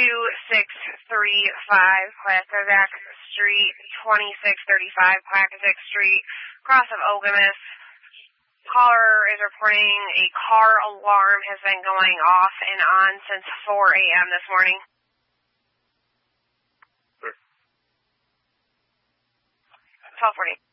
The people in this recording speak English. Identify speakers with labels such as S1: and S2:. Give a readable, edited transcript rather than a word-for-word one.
S1: Placazak Street, 2635 Placazak Street, cross of Ogamis. Caller is reporting a car alarm has been going off and on since 4 a.m. this morning.
S2: Sure.
S1: 1240.